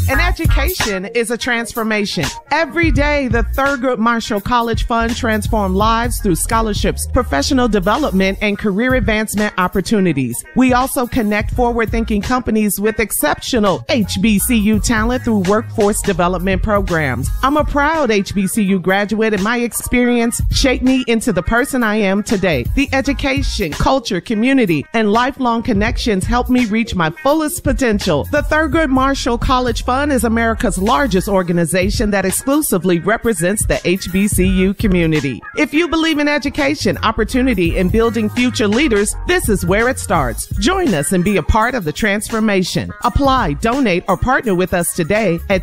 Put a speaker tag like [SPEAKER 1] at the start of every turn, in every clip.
[SPEAKER 1] An education is a transformation. Every day, the Thurgood Marshall College Fund transforms lives through scholarships, professional development, and career advancement opportunities. We also connect forward-thinking companies with exceptional HBCU talent through workforce development programs. I'm a proud HBCU graduate, and my experience shaped me into the person I am today. The education, culture, community, and lifelong connections help me reach my fullest potential. The Thurgood Marshall College Fund is America's largest organization that exclusively represents the HBCU community. If you believe in education, opportunity, and building future leaders, this is where it starts. Join us and be a part of the transformation. Apply, donate, or partner with us today at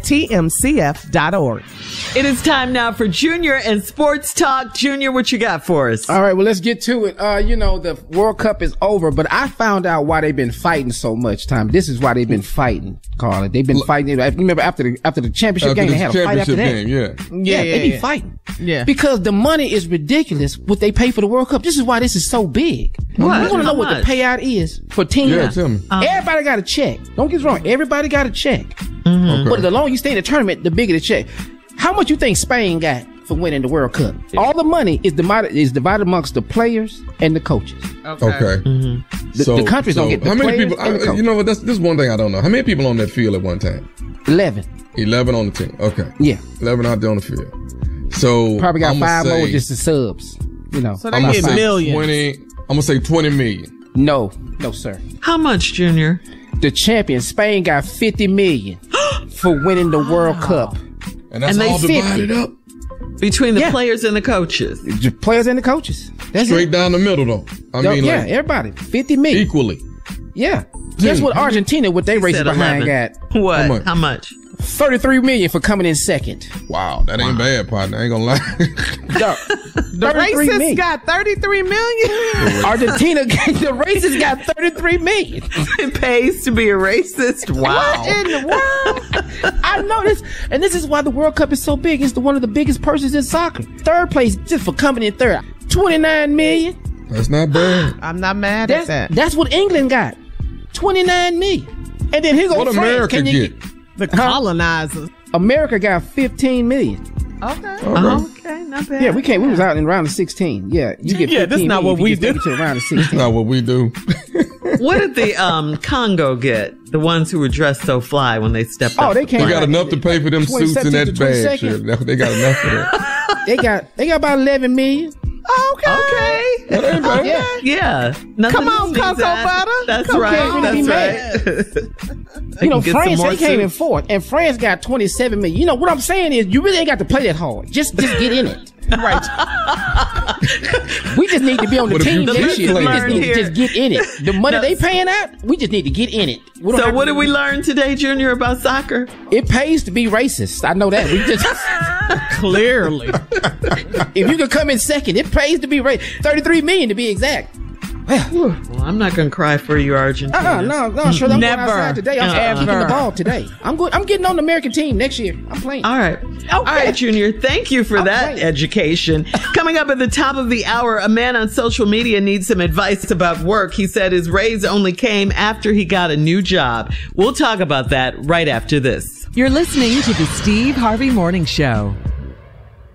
[SPEAKER 1] tmcf.org.
[SPEAKER 2] It is time now for Junior and Sports Talk. Junior, what you got for us?
[SPEAKER 3] All right, well, let's get to it. The World Cup is over, but I found out why they've been fighting so much time. This is why they've been fighting, Carla. They've been fighting. Remember after the championship game, they had a fight after that. They be fighting. Yeah. Because the money is ridiculous what they pay for the World Cup. This is why this is so big.
[SPEAKER 2] What?
[SPEAKER 3] You want to know what the payout is for teams?
[SPEAKER 4] Yeah, tell me.
[SPEAKER 3] Everybody got a check. Don't get us wrong. Everybody got a check.
[SPEAKER 2] Mm-hmm.
[SPEAKER 4] Okay.
[SPEAKER 3] But the longer you stay in the tournament, the bigger the check. How much you think Spain got for winning the World Cup? All the money is divided amongst the players and the coaches.
[SPEAKER 4] Okay.
[SPEAKER 2] Mm-hmm.
[SPEAKER 3] The countries don't get the
[SPEAKER 4] how many
[SPEAKER 3] players
[SPEAKER 4] people?
[SPEAKER 3] and the coaches.
[SPEAKER 4] You know what? This is one thing I don't know. How many people on that field at one time?
[SPEAKER 3] 11.
[SPEAKER 4] 11 on the team. Okay.
[SPEAKER 3] Yeah.
[SPEAKER 4] 11 out there on the field. So
[SPEAKER 3] probably got
[SPEAKER 4] I'ma
[SPEAKER 3] 5
[SPEAKER 4] say,
[SPEAKER 3] more just the subs.
[SPEAKER 1] So they get millions.
[SPEAKER 4] 20. I'm gonna say 20 million.
[SPEAKER 3] No, sir.
[SPEAKER 2] How much, Junior?
[SPEAKER 3] The champion, Spain, got 50 million for winning the World Cup.
[SPEAKER 4] And that's
[SPEAKER 2] And
[SPEAKER 4] all
[SPEAKER 2] they
[SPEAKER 4] divided up.
[SPEAKER 2] Between the players and the coaches.
[SPEAKER 3] The players and the coaches. That's
[SPEAKER 4] Straight
[SPEAKER 3] it.
[SPEAKER 4] down the middle, though. I mean, like,
[SPEAKER 3] everybody. 50 million.
[SPEAKER 4] equally.
[SPEAKER 3] Yeah. Guess what Argentina, what they racing behind
[SPEAKER 2] 11.
[SPEAKER 3] got?
[SPEAKER 2] What? How much?
[SPEAKER 3] 33 million for coming in second.
[SPEAKER 4] Wow, that ain't bad, partner. I ain't gonna lie.
[SPEAKER 1] The racists got 33 million.
[SPEAKER 3] Argentina, the racists got 33 million.
[SPEAKER 2] It pays to be a racist. Wow.
[SPEAKER 1] What in the world?
[SPEAKER 3] I know this. And this is why the World Cup is so big. It's one of the biggest purses in soccer. Third place, just for coming in third, 29 million.
[SPEAKER 4] That's not bad.
[SPEAKER 1] I'm not mad at that.
[SPEAKER 3] That's what England got. 29 million. And then here goes
[SPEAKER 4] What
[SPEAKER 3] France.
[SPEAKER 4] America get?
[SPEAKER 1] The colonizers.
[SPEAKER 3] America got 15 million.
[SPEAKER 1] Okay.
[SPEAKER 2] Okay, not bad.
[SPEAKER 3] Yeah, we was out in round of 16. Yeah, you get 15
[SPEAKER 1] this is not
[SPEAKER 3] million
[SPEAKER 1] what
[SPEAKER 3] if you
[SPEAKER 1] we
[SPEAKER 3] just make
[SPEAKER 1] do.
[SPEAKER 3] it to round of 16.
[SPEAKER 4] Not what we do.
[SPEAKER 2] What did the Congo get? The ones who were dressed so fly when they stepped up.
[SPEAKER 3] They came.
[SPEAKER 4] We got enough to pay for them suits and that badge. They got enough for that.
[SPEAKER 3] They got about 11 million.
[SPEAKER 1] Okay.
[SPEAKER 4] That ain't bad.
[SPEAKER 2] Yeah.
[SPEAKER 1] Come on, Cocoa Butter.
[SPEAKER 2] That's
[SPEAKER 3] Come
[SPEAKER 2] right.
[SPEAKER 3] on,
[SPEAKER 2] That's
[SPEAKER 3] really
[SPEAKER 2] right.
[SPEAKER 3] You know,
[SPEAKER 2] Get
[SPEAKER 3] France,
[SPEAKER 2] some more
[SPEAKER 3] they came in
[SPEAKER 2] suits.
[SPEAKER 3] fourth, and France got 27 million. You know, what I'm saying is, you really ain't got to play that hard. Just get in it.
[SPEAKER 1] Right.
[SPEAKER 3] We just need to be on the
[SPEAKER 4] What if
[SPEAKER 3] team
[SPEAKER 4] you
[SPEAKER 3] next year. We just
[SPEAKER 2] learn
[SPEAKER 3] need to
[SPEAKER 2] here-
[SPEAKER 3] just get in it. The money they paying out, we just need to get in it.
[SPEAKER 2] So what did we learn today, Junior, about soccer?
[SPEAKER 3] It pays to be racist. I know that. We just
[SPEAKER 1] Clearly.
[SPEAKER 3] if you can come in second, it pays to be racist. 33 million to be exact.
[SPEAKER 2] Well, I'm not going to cry for you, Argentina.
[SPEAKER 3] No, sure. I'm
[SPEAKER 1] Never.
[SPEAKER 3] going outside today. I'm kicking the
[SPEAKER 1] Ever.
[SPEAKER 3] ball today. I'm good. I'm getting on the American team next year. I'm playing.
[SPEAKER 2] All right. All right, Junior. Thank you for that education. Coming up at the top of the hour, a man on social media needs some advice about work. He said his raise only came after he got a new job. We'll talk about that right after this.
[SPEAKER 5] You're listening to the Steve Harvey Morning Show.